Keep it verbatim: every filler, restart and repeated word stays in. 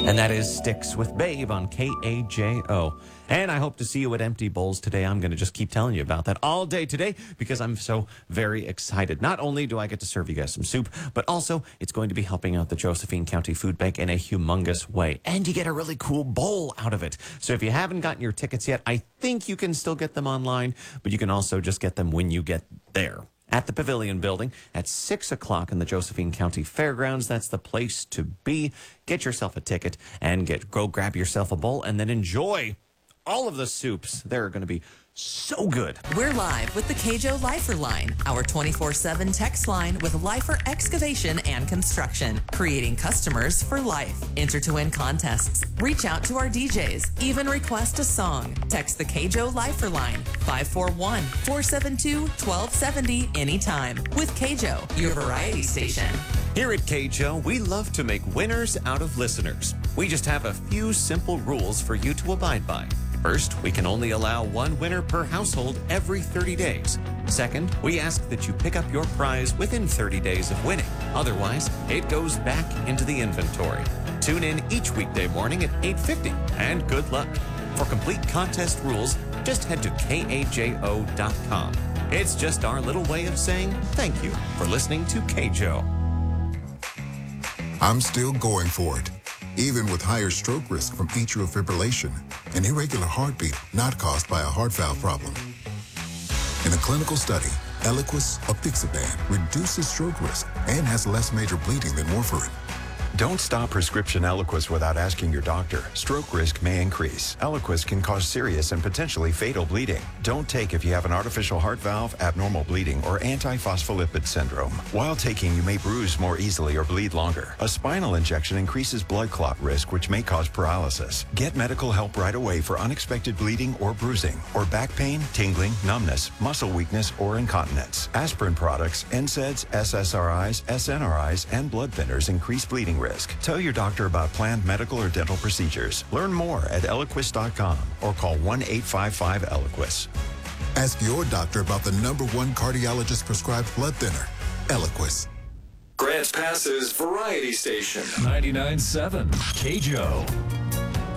And that is Sticks with Babe on K A J O. And I hope to see you at Empty Bowls today. I'm going to just keep telling you about that all day today because I'm so very excited. Not only do I get to serve you guys some soup, but also it's going to be helping out the Josephine County Food Bank in a humongous way. And you get a really cool bowl out of it. So if you haven't gotten your tickets yet, I think you can still get them online, but you can also just get them when you get there. At the Pavilion Building at six o'clock in the Josephine County Fairgrounds. That's the place to be. Get yourself a ticket and get go grab yourself a bowl and then enjoy all of the soups. They're going to be so good. We're live with the K J O Lifer Line, our twenty-four seven text line with Lifer Excavation and Construction, creating customers for life. Enter to win contests. Reach out to our D Js. Even request a song. Text the K J O Lifer Line, five four one, four seven two, one two seven zero anytime. With K J O, your variety station. Here at K J O, we love to make winners out of listeners. We just have a few simple rules for you to abide by. First, we can only allow one winner per household every thirty days. Second, we ask that you pick up your prize within thirty days of winning. Otherwise, it goes back into the inventory. Tune in each weekday morning at eight fifty, and good luck. For complete contest rules, just head to K A J O dot com. It's just our little way of saying thank you for listening to K J O. I'm still going for it, even with higher stroke risk from atrial fibrillation, an irregular heartbeat not caused by a heart valve problem. In a clinical study, Eliquis apixaban reduces stroke risk and has less major bleeding than warfarin. Don't stop prescription Eliquis without asking your doctor. Stroke risk may increase. Eliquis can cause serious and potentially fatal bleeding. Don't take if you have an artificial heart valve, abnormal bleeding, or antiphospholipid syndrome. While taking, you may bruise more easily or bleed longer. A spinal injection increases blood clot risk, which may cause paralysis. Get medical help right away for unexpected bleeding or bruising, or back pain, tingling, numbness, muscle weakness, or incontinence. Aspirin products, N SAIDs, S S R Is, S N R Is, and blood thinners increase bleeding risk. Tell your doctor about planned medical or dental procedures. Learn more at Eliquis dot com or call one eight five five Eliquis. Ask your doctor about the number one cardiologist prescribed blood thinner, Eliquis. Grants Pass's Variety Station. ninety-nine point seven K J O.